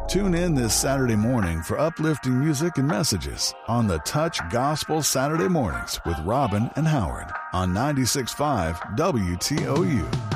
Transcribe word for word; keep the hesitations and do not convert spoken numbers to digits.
Tune in this Saturday morning for uplifting music and messages on the Touch Gospel Saturday Mornings with Robin and Howard on ninety-six point five W T O U.